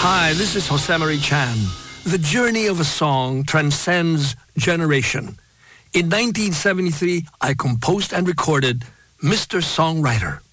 Hi, this is Jose Marie Chan. The journey of a song transcends generation. In 1973, I composed and recorded Mr. Songwriter.